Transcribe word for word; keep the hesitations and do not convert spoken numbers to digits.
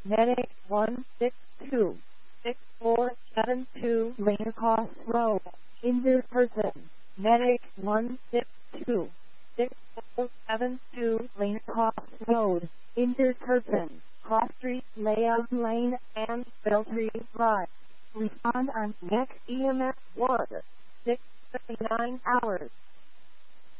Medic one six two, six four seven two Lane Cross Road. Injured person. Medic one six two, six four seven two Lane Cross Road. Injured person. Cross Street, Layout Lane, and Beltree Drive. Respond on next E M S one. six to nine hours.